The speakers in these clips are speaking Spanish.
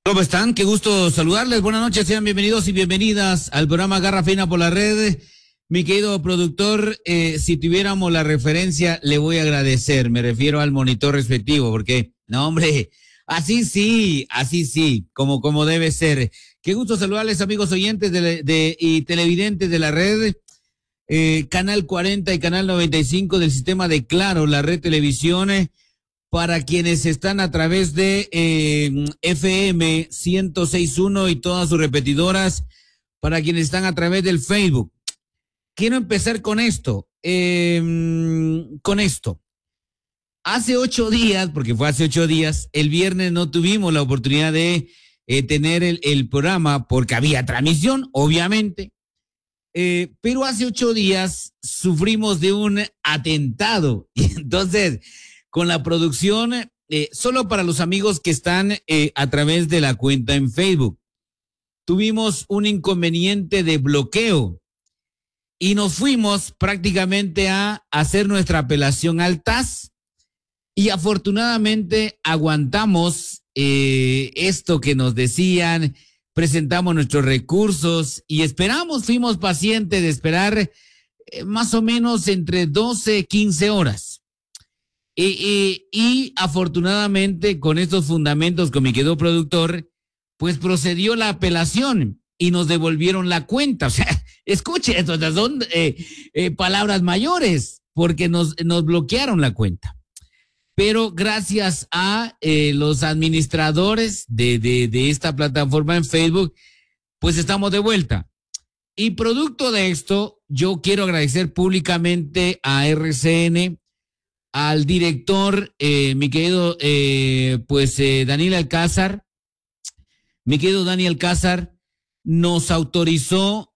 ¿Cómo están? Qué gusto saludarles. Buenas noches, sean bienvenidos y bienvenidas al programa Garra Fina por la Red. Mi querido productor, si tuviéramos la referencia, le voy a agradecer. Me refiero al monitor respectivo, porque, no, hombre, así sí, como debe ser. Qué gusto saludarles, amigos oyentes y televidentes de la red. Canal 40 y Canal 95 del sistema de Claro, la red televisión. Para quienes están a través de FM 106.1 y todas sus repetidoras, para quienes están a través del Facebook. Quiero empezar con esto. Hace 8 días, porque fue hace 8 días, el viernes no tuvimos la oportunidad de tener el programa porque había transmisión, obviamente. Pero hace 8 días sufrimos de un atentado. Y entonces, con la producción, solo para los amigos que están a través de la cuenta en Facebook, tuvimos un inconveniente de bloqueo y nos fuimos prácticamente a hacer nuestra apelación al TAS y afortunadamente aguantamos esto que nos decían, presentamos nuestros recursos y fuimos pacientes de esperar más o menos entre 12 15 horas. Y afortunadamente con estos fundamentos con mi querido productor, pues procedió la apelación y nos devolvieron la cuenta. O sea, escuche, estas son palabras mayores porque nos bloquearon la cuenta. Pero gracias a los administradores de esta plataforma en Facebook, pues estamos de vuelta. Y producto de esto, yo quiero agradecer públicamente a RCN, al director, mi querido, Daniel Alcázar. Mi querido Dani Alcázar nos autorizó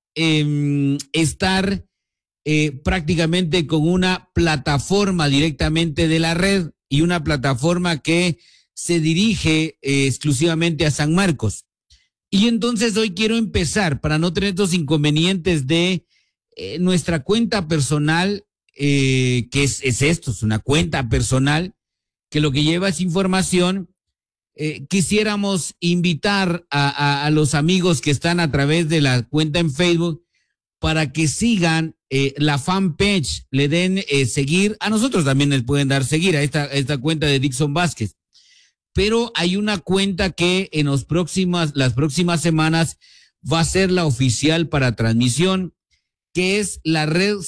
estar prácticamente con una plataforma directamente de la red y una plataforma que se dirige exclusivamente a San Marcos. Y entonces hoy quiero empezar, para no tener estos inconvenientes de nuestra cuenta personal, que es esto, es una cuenta personal que lo que lleva es información. Quisiéramos invitar a los amigos que están a través de la cuenta en Facebook para que sigan la fanpage, le den seguir. A nosotros también les pueden dar seguir a esta cuenta de Dixon Vázquez. Pero hay una cuenta que en las próximas semanas va a ser la oficial para transmisión, que es la red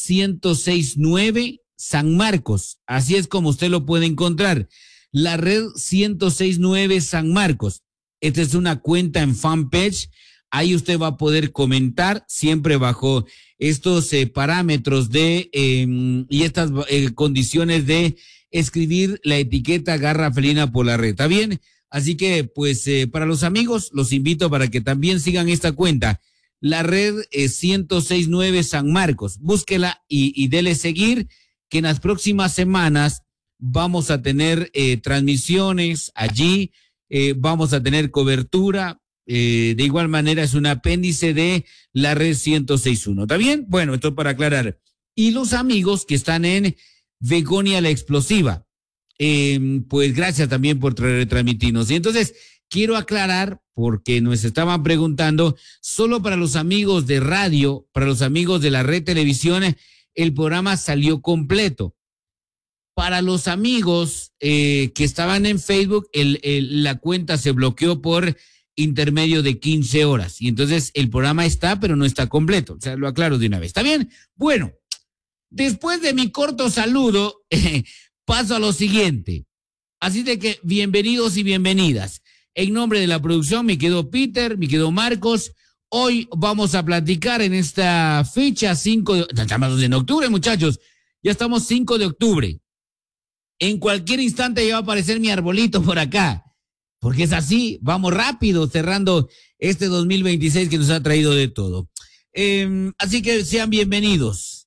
106.9 San Marcos. Así es como usted lo puede encontrar. La red 106.9 San Marcos. Esta es una cuenta en fanpage. Ahí usted va a poder comentar siempre bajo estos parámetros y estas condiciones de escribir la etiqueta Garra Felina por la red. ¿Está bien? Así que, pues, para los amigos, los invito para que también sigan esta cuenta. La red 106.9 San Marcos. Búsquela y dele seguir, que en las próximas semanas vamos a tener transmisiones allí, vamos a tener cobertura. De igual manera es un apéndice de la red 106.1. ¿Está bien? Bueno, esto es para aclarar. Y los amigos que están en Begonia la Explosiva, pues gracias también por retransmitirnos. Y entonces quiero aclarar, porque nos estaban preguntando, solo para los amigos de radio, para los amigos de la red televisión, el programa salió completo. Para los amigos que estaban en Facebook, la cuenta se bloqueó por intermedio de 15 horas. Y entonces el programa está, pero no está completo. O sea, lo aclaro de una vez. ¿Está bien? Bueno, después de mi corto saludo, paso a lo siguiente. Así de que bienvenidos y bienvenidas. En nombre de la producción, mi querido Peter, mi querido Marcos, hoy vamos a platicar en esta fecha estamos en octubre, muchachos. Ya estamos 5 de octubre. En cualquier instante ya va a aparecer mi arbolito por acá. Porque es así, vamos rápido cerrando este 2026 que nos ha traído de todo. Así que sean bienvenidos.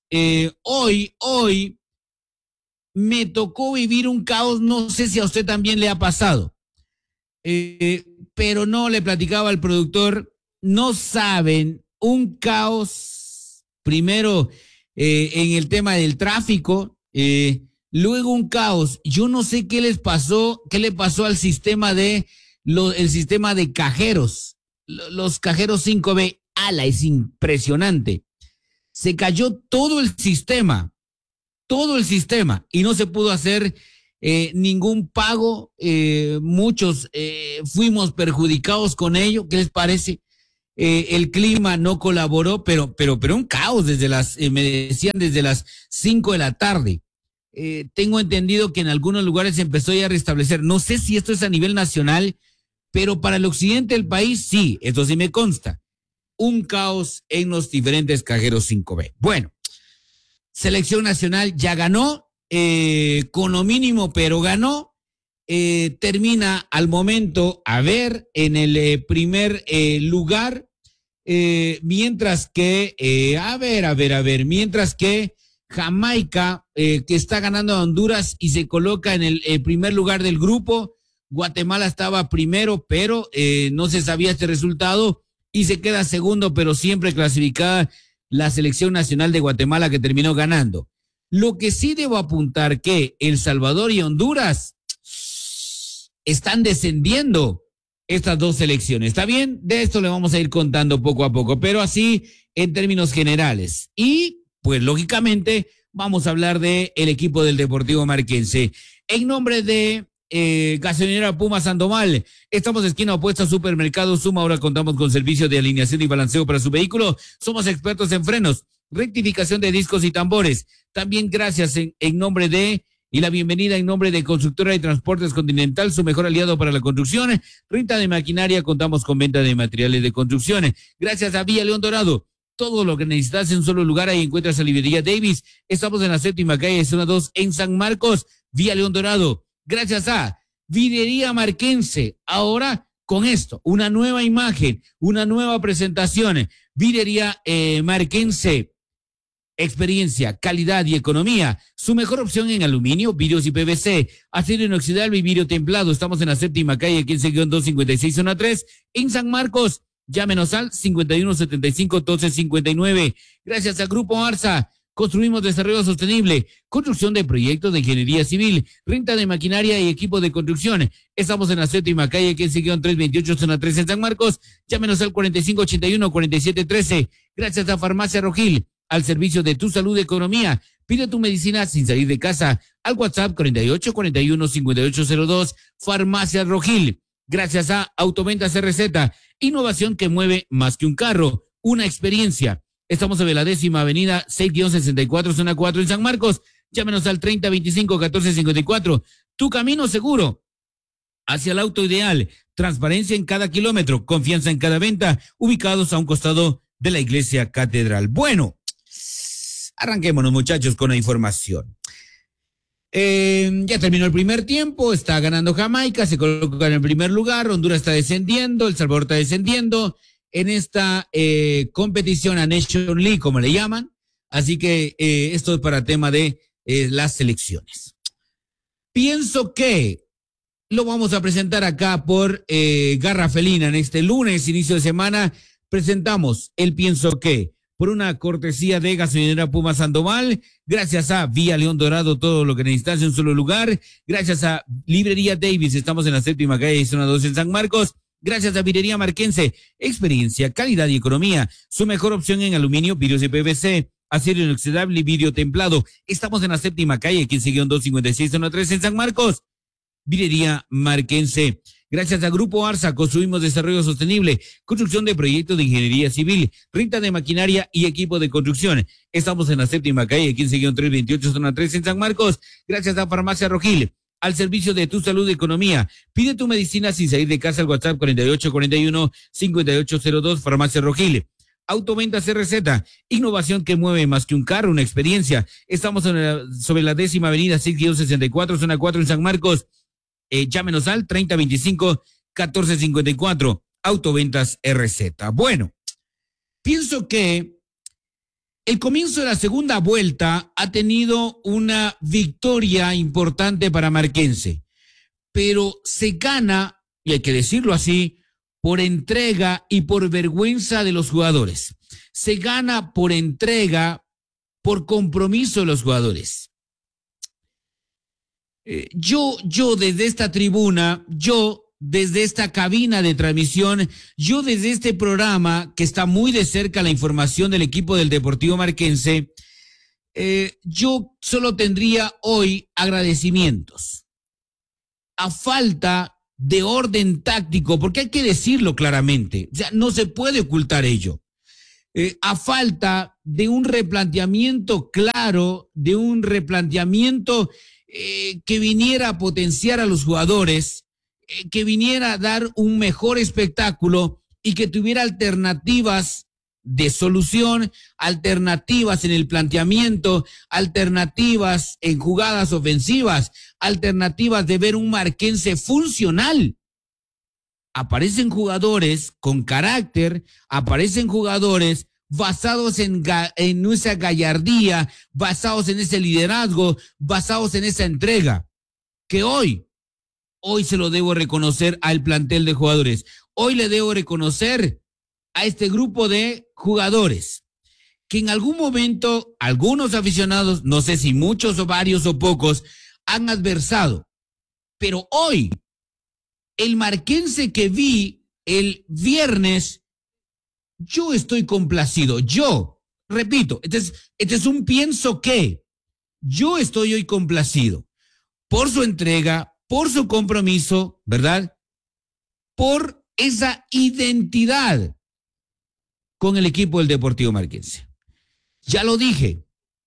Hoy me tocó vivir un caos, no sé si a usted también le ha pasado, pero no, le platicaba al productor, no saben, un caos, primero en el tema del tráfico, luego un caos. Yo no sé qué le pasó al sistema de el sistema de cajeros, los cajeros 5B. ¡Ala! Es impresionante. Se cayó todo el sistema, y no se pudo hacer ningún pago. Muchos fuimos perjudicados con ello. ¿Qué les parece? El clima no colaboró, pero un caos me decían, desde las 5 de la tarde. Tengo entendido que en algunos lugares se empezó ya a restablecer. No sé si esto es a nivel nacional, pero para el occidente del país sí, esto sí me consta. Un caos en los diferentes cajeros 5B. Bueno, selección nacional ya ganó, con lo mínimo, pero ganó. Termina al momento, a ver, en el primer lugar, mientras que, mientras que Jamaica, que está ganando a Honduras y se coloca en el primer lugar del grupo. Guatemala estaba primero, pero no se sabía este resultado y se queda segundo, pero siempre clasificada la selección nacional de Guatemala, que terminó ganando. Lo que sí debo apuntar, que El Salvador y Honduras están descendiendo estas dos selecciones. ¿Está bien? De esto le vamos a ir contando poco a poco, pero así en términos generales. Y pues lógicamente vamos a hablar de el equipo del Deportivo Marquense. En nombre de Gasolinera Puma Sandoval, estamos esquina opuesta a Supermercado Suma. Ahora contamos con servicio de alineación y balanceo para su vehículo. Somos expertos en frenos, rectificación de discos y tambores. También gracias en nombre de y la bienvenida en nombre de Constructora de Transportes Continental, su mejor aliado para la construcción. Renta de maquinaria, contamos con venta de materiales de construcción. Gracias a Vía León Dorado. Todo lo que necesitas en un solo lugar, ahí encuentras a Librería Davis. Estamos en la 7ª calle, zona 2, en San Marcos, Vía León Dorado. Gracias a Videría Marquense. Ahora con esto, una nueva imagen, una nueva presentación. Videría Marquense. Experiencia, calidad y economía. Su mejor opción en aluminio, vidrios y PVC, acero inoxidable y vidrio templado. Estamos en la 7ª calle, 15-256, zona 3, en San Marcos. Llámenos al 5175-1259. Gracias al Grupo Arza, construimos desarrollo sostenible, construcción de proyectos de ingeniería civil, renta de maquinaria y equipo de construcción. Estamos en la 7ª calle, 15-328, zona 3, en San Marcos. Llámenos al 4581-4713. Gracias a Farmacia Rogil, al servicio de tu salud y economía. Pide tu medicina sin salir de casa al WhatsApp 4841-5802, Farmacia Rogil. Gracias a Autoventas RZ, innovación que mueve más que un carro, una experiencia. Estamos en la 10ª avenida 6-64, zona 4, en San Marcos. Llámenos al 3025-1454. Tu camino seguro hacia el auto ideal. Transparencia en cada kilómetro, confianza en cada venta, ubicados a un costado de la iglesia catedral. Bueno, arranquémonos, muchachos, con la información. Ya terminó el primer tiempo, está ganando Jamaica, se coloca en el primer lugar, Honduras está descendiendo, El Salvador está descendiendo en esta competición a Nation League, como le llaman. Así que esto es para tema de las selecciones. Pienso que lo vamos a presentar acá por Garra Felina en este lunes, inicio de semana. Presentamos el Pienso que, por una cortesía de Gasolinera Puma Sandoval, gracias a Vía León Dorado, todo lo que necesitas en un solo lugar, gracias a Librería Davis, estamos en la 7ª calle, zona 2, en San Marcos, gracias a Videría Marquense, experiencia, calidad y economía, su mejor opción en aluminio, vidrios de PVC, acero inoxidable y vidrio templado. Estamos en la 7ª calle, 15-256, zona 3, en San Marcos, Videría Marquense. Gracias a Grupo Arza, construimos desarrollo sostenible, construcción de proyectos de ingeniería civil, renta de maquinaria y equipo de construcción. Estamos en la 7ª calle, 15-328, zona 3, en San Marcos. Gracias a Farmacia Rogil, al servicio de tu salud y economía. Pide tu medicina sin salir de casa al WhatsApp 4841-5802, Farmacia Rogil. Autoventas RZ, innovación que mueve más que un carro, una experiencia. Estamos sobre la 10ª avenida 6-64, zona 4, en San Marcos. Llámenos al 3025-1454, Autoventas RZ. Bueno, pienso que el comienzo de la segunda vuelta ha tenido una victoria importante para Marquense, pero se gana, y hay que decirlo así, por entrega y por vergüenza de los jugadores. Se gana por entrega, por compromiso de los jugadores. Yo desde esta tribuna, yo desde esta cabina de transmisión, yo desde este programa, que está muy de cerca la información del equipo del Deportivo Marquense, yo solo tendría hoy agradecimientos. A falta de orden táctico, porque hay que decirlo claramente, o sea, no se puede ocultar ello. A falta de un replanteamiento claro, de un replanteamiento que viniera a potenciar a los jugadores, que viniera a dar un mejor espectáculo y que tuviera alternativas de solución, alternativas en el planteamiento, alternativas en jugadas ofensivas, alternativas de ver un Marquense funcional. Aparecen jugadores con carácter, aparecen jugadores basados en esa gallardía, basados en ese liderazgo, basados en esa entrega, que hoy se lo debo reconocer al plantel de jugadores. Hoy le debo reconocer a este grupo de jugadores que en algún momento algunos aficionados, no sé si muchos o varios o pocos, han adversado. Pero hoy, el Marquense que vi el viernes, yo estoy complacido. Yo, repito, este es un pienso que yo estoy hoy complacido por su entrega, por su compromiso, ¿verdad? Por esa identidad con el equipo del Deportivo Marquense. Ya lo dije.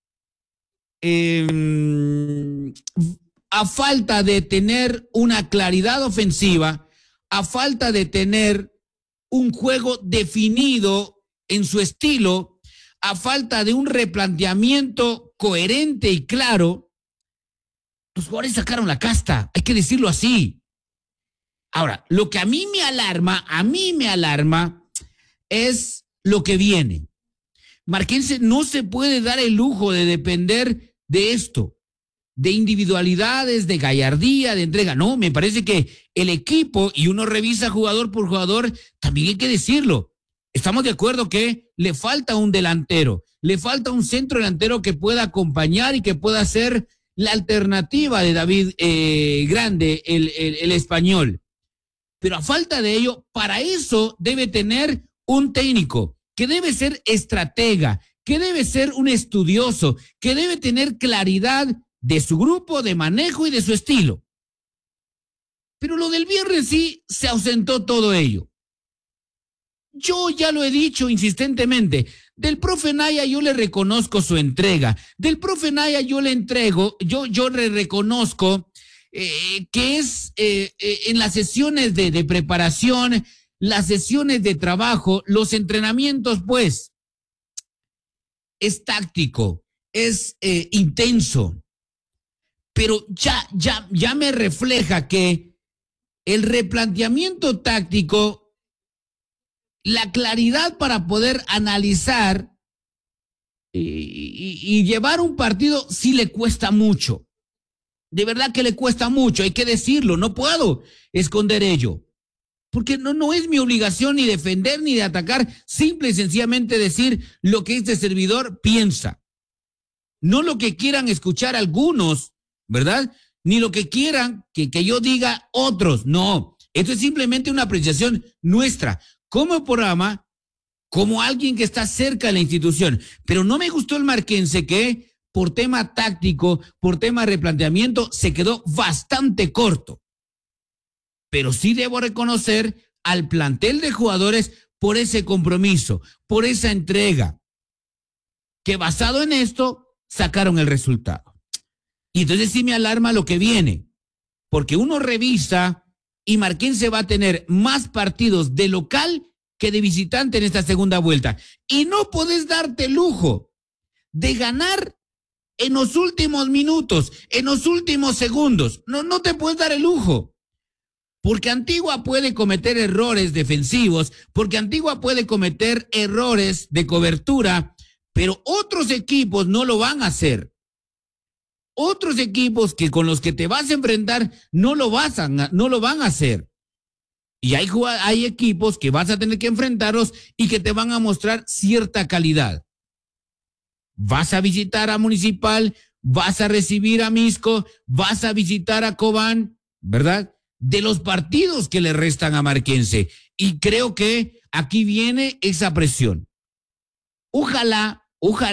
A falta de tener una claridad ofensiva, a falta de tener un juego definido en su estilo, a falta de un replanteamiento coherente y claro, los jugadores sacaron la casta, hay que decirlo así. Ahora, lo que a mí me alarma es lo que viene. Marquense no se puede dar el lujo de depender de esto, de individualidades, de gallardía, de entrega. No, me parece que el equipo, y uno revisa jugador por jugador, también hay que decirlo. Estamos de acuerdo que le falta un delantero, le falta un centro delantero que pueda acompañar y que pueda ser la alternativa de David Grande, el español. Pero a falta de ello, para eso debe tener un técnico que debe ser estratega, que debe ser un estudioso, que debe tener claridad de su grupo, de manejo y de su estilo. Pero lo del viernes sí se ausentó todo ello. Yo ya lo he dicho insistentemente, del profe Naya yo le reconozco su entrega, del profe Naya yo le reconozco que es en las sesiones de preparación, las sesiones de trabajo, los entrenamientos, pues, es táctico, es intenso, pero ya me refleja que el replanteamiento táctico, la claridad para poder analizar y llevar un partido sí le cuesta mucho. De verdad que le cuesta mucho, hay que decirlo, no puedo esconder ello. Porque no es mi obligación ni defender ni de atacar, simple y sencillamente decir lo que este servidor piensa. No lo que quieran escuchar algunos, ¿verdad? Ni lo que quieran que yo diga otros. No, esto es simplemente una apreciación nuestra, como programa, como alguien que está cerca de la institución. Pero no me gustó el Marquense que por tema táctico, por tema de replanteamiento, se quedó bastante corto. Pero sí debo reconocer al plantel de jugadores por ese compromiso, por esa entrega, que basado en esto sacaron el resultado. Y entonces sí me alarma lo que viene, porque uno revisa y Marquense va a tener más partidos de local que de visitante en esta segunda vuelta. Y no podés darte el lujo de ganar en los últimos minutos, en los últimos segundos. No te puedes dar el lujo. Porque Antigua puede cometer errores defensivos, porque Antigua puede cometer errores de cobertura, pero otros equipos no lo van a hacer. Otros equipos que con los que te vas a enfrentar no lo van a hacer. Y hay equipos que vas a tener que enfrentarlos y que te van a mostrar cierta calidad. Vas a visitar a Municipal, vas a recibir a Misco, vas a visitar a Cobán, ¿verdad? de los partidos que le restan a Marquense. Y creo que aquí viene esa presión. Ojalá,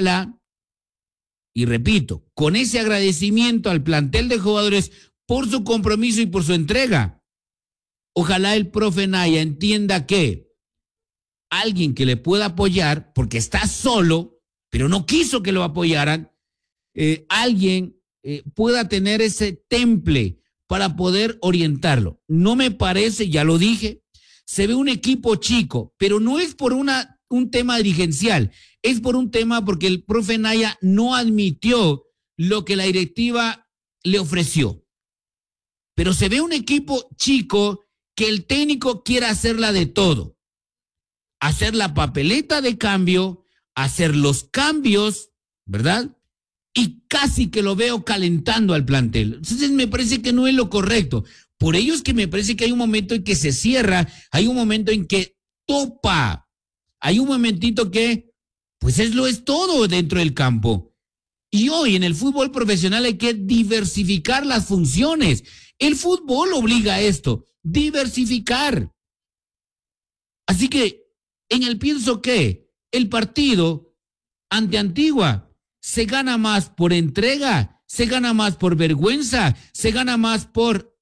y repito, con ese agradecimiento al plantel de jugadores por su compromiso y por su entrega, ojalá el profe Naya entienda que alguien que le pueda apoyar, porque está solo, pero no quiso que lo apoyaran, alguien pueda tener ese temple para poder orientarlo. No me parece, ya lo dije, se ve un equipo chico, pero no es por un tema dirigencial, es por un tema porque el profe Naya no admitió lo que la directiva le ofreció. Pero se ve un equipo chico que el técnico quiere hacerla de todo. Hacer la papeleta de cambio, hacer los cambios, ¿verdad? Y casi que lo veo calentando al plantel. Entonces me parece que no es lo correcto. Por ello es que me parece que hay un momento en que se cierra, hay un momento en que topa, hay un momentito que, pues es todo dentro del campo. Y hoy en el fútbol profesional hay que diversificar las funciones. El fútbol obliga a esto, diversificar. Así que en el pienso que el partido ante Antigua se gana más por entrega, se gana más por vergüenza, se gana más por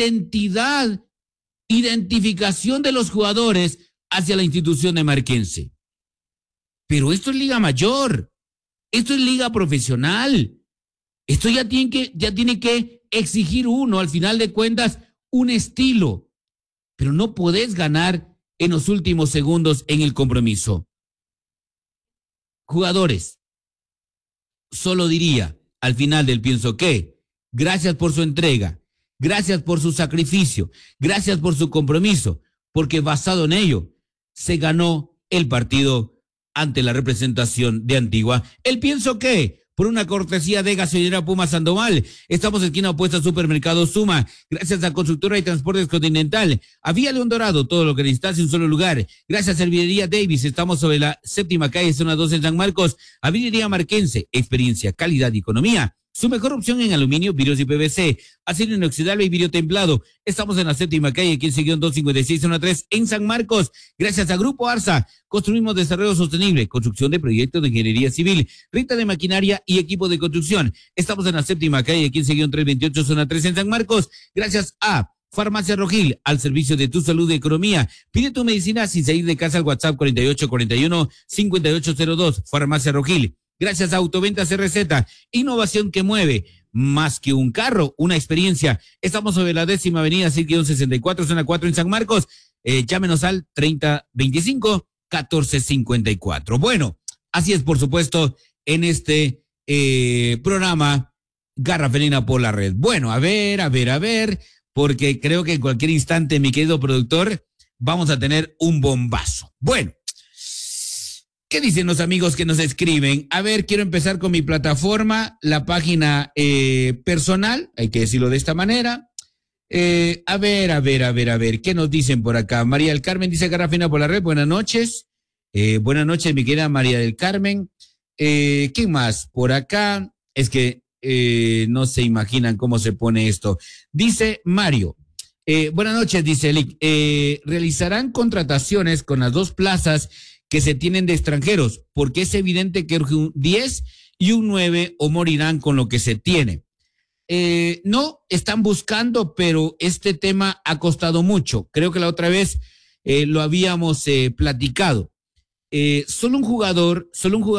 identificación de los jugadores hacia la institución de Marquense. Pero esto es Liga Mayor, esto es Liga Profesional, esto ya tiene que exigir uno, al final de cuentas, un estilo, pero no podés ganar en los últimos segundos en el compromiso. Jugadores, solo diría al final del pienso que, gracias por su entrega, gracias por su sacrificio, gracias por su compromiso, porque basado en ello se ganó el partido ante la representación de Antigua. El pienso que, por una cortesía de Gasolinera Puma Sandoval, estamos en esquina opuesta al Supermercado Suma, gracias a Constructora y Transportes Continental, a Vía León Dorado, todo lo que necesitas en un solo lugar, gracias a Servidería Davis, estamos sobre la 7ª calle, zona 2 en San Marcos, a Vidrería Marquense, experiencia, calidad y economía, su mejor opción en aluminio, vidrios y PVC, acero inoxidable y vidrio templado. Estamos en la 7ª calle, 15-256, zona 3, en San Marcos. Gracias a Grupo Arsa, construimos desarrollo sostenible, construcción de proyectos de ingeniería civil, renta de maquinaria y equipo de construcción. Estamos en la 7ª calle, 15-328, zona 3, en San Marcos. Gracias a Farmacia Rogil, al servicio de tu salud y economía. Pide tu medicina sin salir de casa al WhatsApp 4841-5802. Farmacia Rogil. Gracias a Autoventas RZ, innovación que mueve, más que un carro, una experiencia. Estamos sobre la 10ª avenida, 64, zona 4 en San Marcos. Llámenos al 3025-1454. Bueno, así es, por supuesto, en este programa Garra Felina por la Red. Bueno, a ver, porque creo que en cualquier instante, mi querido productor, vamos a tener un bombazo. Bueno. ¿Qué dicen los amigos que nos escriben? A ver, quiero empezar con mi plataforma, la página personal, hay que decirlo de esta manera. A ver, ¿qué nos dicen por acá? María del Carmen dice Garra Felina por la Red, buenas noches. Buenas noches, mi querida María del Carmen. ¿Qué más? Por acá, es que no se imaginan cómo se pone esto. Dice Mario, buenas noches, dice Elic, realizarán contrataciones con las 2 plazas que se tienen de extranjeros, porque es evidente que un 10 y un 9 o morirán con lo que se tiene. No, están buscando, pero este tema ha costado mucho. Creo que la otra vez lo habíamos platicado. Solo un jugador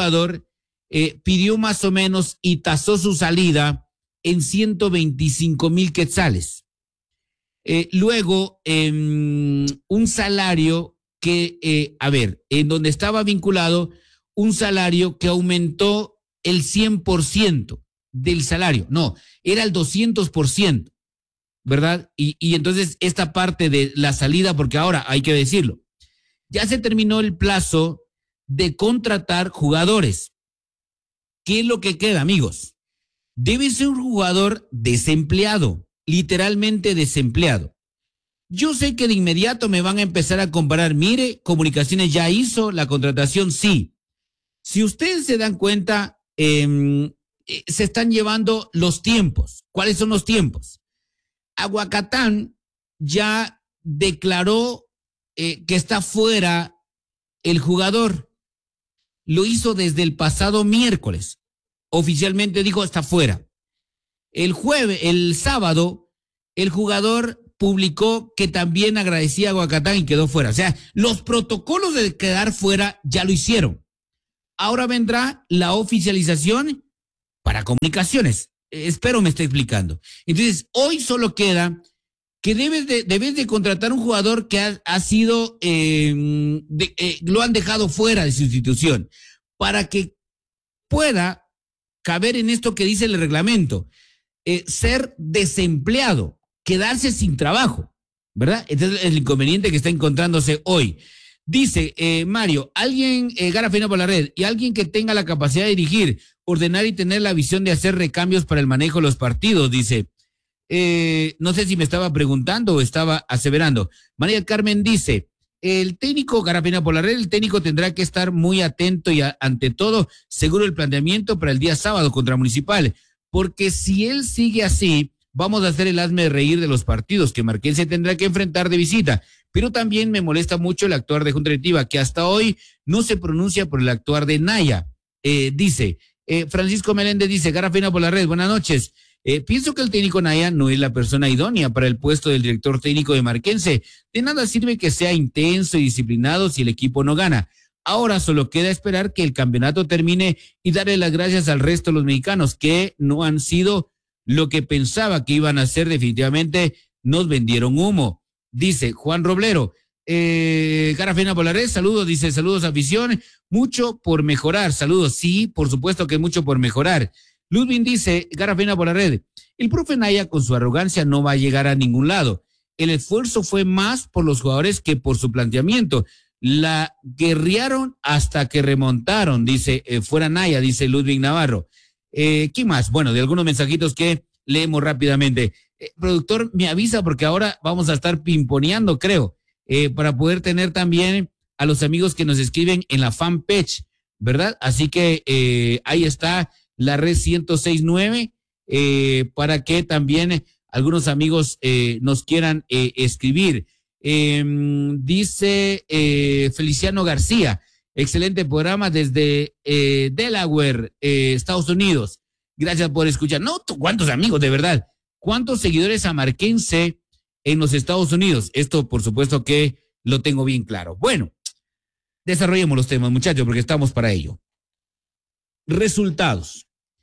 pidió más o menos y tasó su salida en 125,000 quetzales. Luego, un salario que, en donde estaba vinculado un salario que aumentó el 100% del salario. No, era el 200%, ¿verdad? Y entonces esta parte de la salida, porque ahora hay que decirlo, ya se terminó el plazo de contratar jugadores. ¿Qué es lo que queda, amigos? Debe ser un jugador desempleado, literalmente desempleado. Yo sé que de inmediato me van a empezar a comparar, mire, Comunicaciones ya hizo la contratación, sí. Si ustedes se dan cuenta, se están llevando los tiempos. ¿Cuáles son los tiempos? Aguacatán ya declaró que está fuera el jugador. Lo hizo desde el pasado miércoles. Oficialmente dijo está fuera. El sábado, el jugador publicó que también agradecía a Guacatán y quedó fuera. O sea, los protocolos de quedar fuera ya lo hicieron. Ahora vendrá la oficialización para comunicaciones. Espero me esté explicando. Entonces, hoy solo queda que debes de contratar un jugador que ha sido, lo han dejado fuera de su institución, para que pueda caber en esto que dice el reglamento, ser desempleado, quedarse sin trabajo, ¿verdad? Este es el inconveniente que está encontrándose hoy. Dice Mario, alguien, Gara Fina por la red, y alguien que tenga la capacidad de dirigir, ordenar y tener la visión de hacer recambios para el manejo de los partidos, dice. No sé si me estaba preguntando o estaba aseverando. María Carmen dice, el técnico, Garapena por la red, el técnico tendrá que estar muy atento y ante todo seguro el planteamiento para el día sábado contra Municipal, porque si él sigue así, vamos a hacer el hazme de reír de los partidos que Marquense tendrá que enfrentar de visita. Pero también me molesta mucho el actuar de Junta Directiva, que hasta hoy no se pronuncia por el actuar de Naya. Dice, Francisco Meléndez dice, Garapena por la red, buenas noches. Pienso que el técnico Naya no es la persona idónea para el puesto del director técnico de Marquense. De nada sirve que sea intenso y disciplinado si el equipo no gana. Ahora solo queda esperar que el campeonato termine y darle las gracias al resto de los mexicanos que no han sido lo que pensaba que iban a ser. Definitivamente nos vendieron humo. Dice Juan Roblero, Garafena Polares, saludos, dice, saludos afición, mucho por mejorar, saludos, sí, por supuesto que mucho por mejorar. Ludwig dice, Garafena por la red, el profe Naya con su arrogancia no va a llegar a ningún lado. El esfuerzo fue más por los jugadores que por su planteamiento. La guerrearon hasta que remontaron, dice, fuera Naya, dice Ludwig Navarro. ¿Qué más? Bueno, de algunos mensajitos que leemos rápidamente. Productor, me avisa porque ahora vamos a estar pimponeando, creo, para poder tener también a los amigos que nos escriben en la fanpage, ¿verdad? Así que ahí está la red 106.9, para que también algunos amigos nos quieran escribir. Dice Feliciano García, excelente programa desde Delaware, Estados Unidos. Gracias por escuchar. No, ¿cuántos amigos, de verdad? ¿Cuántos seguidores amarquense en los Estados Unidos? Esto, por supuesto, que lo tengo bien claro. Bueno, desarrollemos los temas, muchachos, porque estamos para ello. Resultados.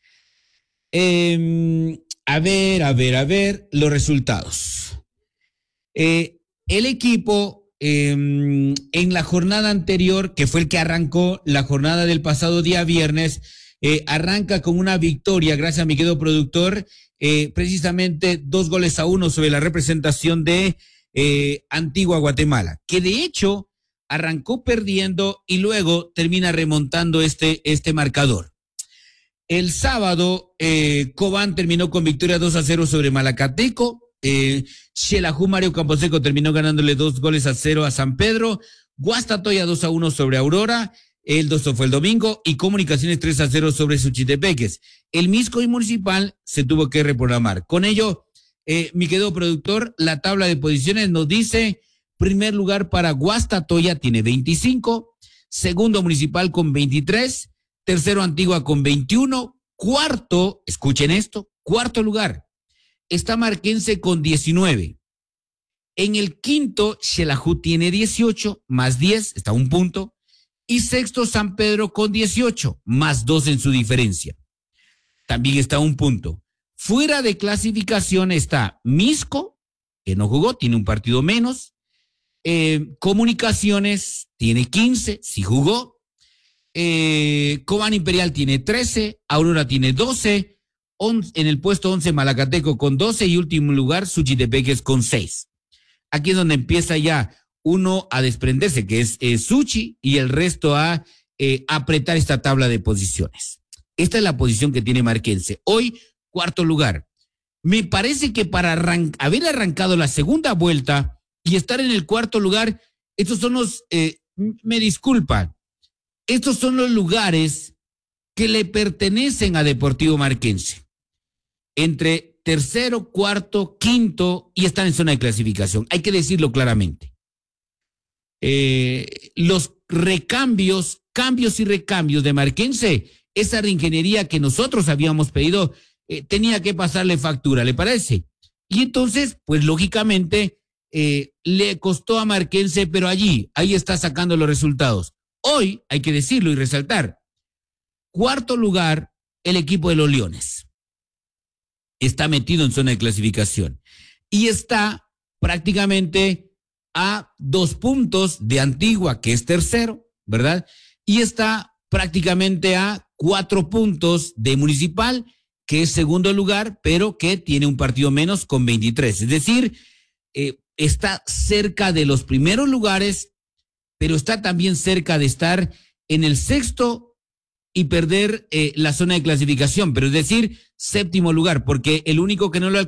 A ver, los resultados. El equipo en la jornada anterior, que fue el que arrancó la jornada del pasado día viernes, arranca con una victoria, gracias a mi querido productor, precisamente 2-1 sobre la representación de Antigua Guatemala, que de hecho arrancó perdiendo y luego termina remontando este marcador. El sábado, Cobán terminó con victoria 2-0 sobre Malacateco. Xelajú Mario Camposeco terminó ganándole 2-0 a San Pedro. Guastatoya 2-1 sobre Aurora. El 2 fue el domingo. Y Comunicaciones 3-0 sobre Suchitepeques. El Misco y Municipal se tuvo que reprogramar. Con ello, mi querido productor, la tabla de posiciones nos dice: primer lugar para Guastatoya, tiene 25. Segundo, Municipal con 23. Tercero, Antigua con 21. Cuarto, escuchen esto, cuarto lugar está Marquense con 19. En el quinto, Xelajú tiene 18, más 10, está un punto. Y sexto, San Pedro con 18, más 2 en su diferencia. También está un punto. Fuera de clasificación está Misco, que no jugó, tiene un partido menos. Comunicaciones tiene 15, sí jugó. Cobán Imperial tiene 13, Aurora tiene 12, en el puesto 11 Malacateco con 12 y último lugar Suchitepeques con 6. Aquí es donde empieza ya uno a desprenderse, que es Suchi, y el resto a apretar esta tabla de posiciones. Esta es la posición que tiene Marquense. Hoy, cuarto lugar. Me parece que para haber arrancado la segunda vuelta y estar en el cuarto lugar, estos son los, me disculpan, estos son los lugares que le pertenecen a Deportivo Marquense. Entre tercero, cuarto, quinto y están en zona de clasificación. Hay que decirlo claramente. Los recambios, cambios y recambios de Marquense, esa reingeniería que nosotros habíamos pedido, tenía que pasarle factura, ¿le parece? Y entonces, pues lógicamente, le costó a Marquense, pero ahí está sacando los resultados. Hoy, hay que decirlo y resaltar, cuarto lugar, el equipo de los Leones. Está metido en zona de clasificación y está prácticamente a 2 puntos de Antigua, que es tercero, ¿verdad? Y está prácticamente a 4 puntos de Municipal, que es segundo lugar, pero que tiene un partido menos con 23. Es decir, está cerca de los primeros lugares, pero está también cerca de estar en el sexto y perder la zona de clasificación, pero es decir, séptimo lugar, porque el único que no lo